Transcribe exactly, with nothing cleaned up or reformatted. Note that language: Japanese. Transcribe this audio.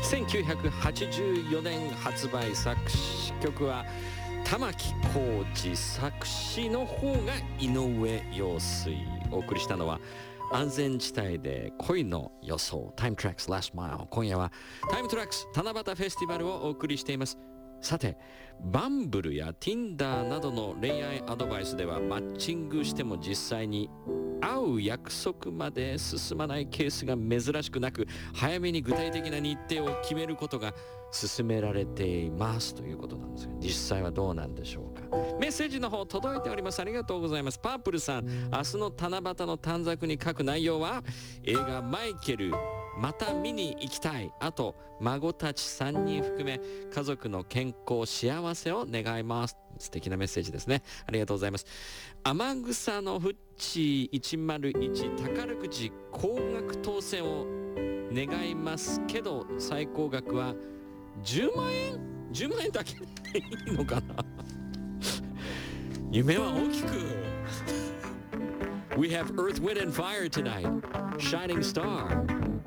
せんきゅうひゃくはちじゅうよねん発売、作詞曲は玉置浩二、作詞の方が井上陽水。お送りしたのは安全地帯で恋の予想 Time Tracks Last Mile。 今夜は Time Tracks 七夕フェスティバルをお送りしています。さて、バンブルや Tinder などの恋愛アドバイスでは、マッチングしても実際に会う約束まで進まないケースが珍しくなく、早めに具体的な日程を決めることが勧められていますということなんですが、実際はどうなんでしょうか。メッセージの方届いております。ありがとうございます。パープルさん、明日の七夕の短冊に書く内容は、映画マイケルまた見に行きたい、あと孫たちさんにん含め家族の健康幸せを願います。素敵なメッセージですね。ありがとうございます。天草のフッチーいちまるいち宝くじ高額当選を願いますけど、最高額はじゅうまんえんじゅうまんえんだけでいいのかな夢は大きくWe have Earth, Wind and Fire tonight. Shining Star